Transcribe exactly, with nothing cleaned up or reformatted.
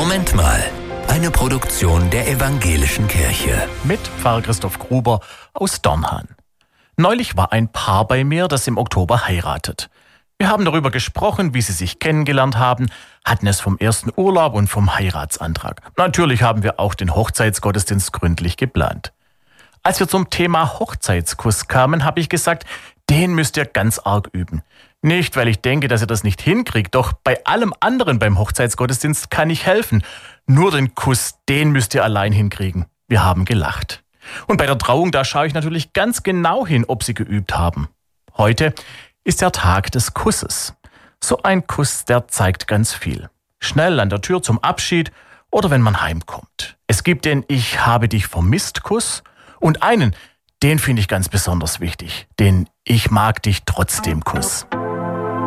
Moment mal. Eine Produktion der Evangelischen Kirche. Mit Pfarrer Christoph Gruber aus Dornhahn. Neulich war ein Paar bei mir, das im Oktober heiratet. Wir haben darüber gesprochen, wie sie sich kennengelernt haben, hatten es vom ersten Urlaub und vom Heiratsantrag. Natürlich haben wir auch den Hochzeitsgottesdienst gründlich geplant. Als wir zum Thema Hochzeitskuss kamen, habe ich gesagt, den müsst ihr ganz arg üben. Nicht, weil ich denke, dass ihr das nicht hinkriegt, doch bei allem anderen beim Hochzeitsgottesdienst kann ich helfen. Nur den Kuss, den müsst ihr allein hinkriegen. Wir haben gelacht. Und bei der Trauung, da schaue ich natürlich ganz genau hin, ob sie geübt haben. Heute ist der Tag des Kusses. So ein Kuss, der zeigt ganz viel. Schnell an der Tür zum Abschied oder wenn man heimkommt. Es gibt den Ich habe dich vermisst Kuss und einen, den finde ich ganz besonders wichtig, den Ich mag dich trotzdem Kuss.